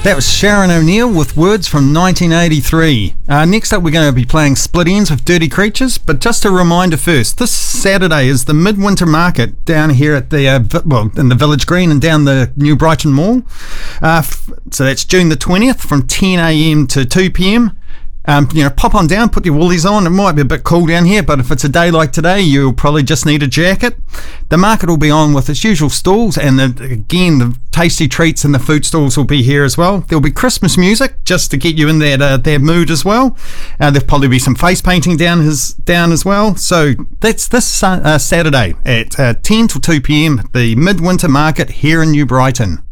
That was Sharon O'Neill with Words from 1983. Next up, we're going to be playing Split Ends with Dirty Creatures, but just a reminder first, this Saturday is the Midwinter Market down here at the, in the Village Green and down the New Brighton Mall. So that's June the 20th from 10 a.m. to 2 p.m. Pop on down, put your woolies on. It might be a bit cool down here, but if it's a day like today, you'll probably just need a jacket. The market will be on with its usual stalls, and the tasty treats and the food stalls will be here as well. There'll be Christmas music just to get you in that mood as well. There'll probably be some face painting down as well. So that's this Saturday at 10 till 2 p.m. the Midwinter Market here in New Brighton.